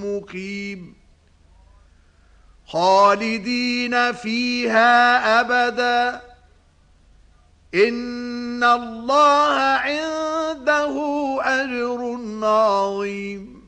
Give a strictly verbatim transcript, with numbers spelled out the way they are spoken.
مقيم خالدين فيها أبدا إن الله عنده أجر عظيم.